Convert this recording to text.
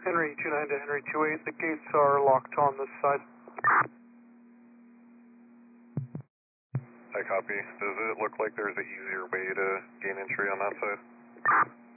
Henry 29 to Henry 28, the gates are locked on this side. I copy. Does it look like there's an easier way to gain entry on that side?